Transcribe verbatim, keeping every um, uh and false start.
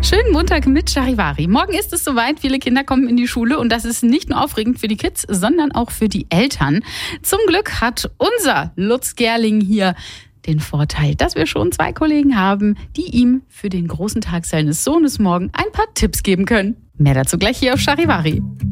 Schönen Montag mit Charivari. Morgen ist es soweit, viele Kinder kommen in die Schule und das ist nicht nur aufregend für die Kids, sondern auch für die Eltern. Zum Glück hat unser Lutz Gerling hier den Vorteil, dass wir schon zwei Kollegen haben, die ihm für den großen Tag seines Sohnes morgen ein paar Tipps geben können. Mehr dazu gleich hier auf Charivari.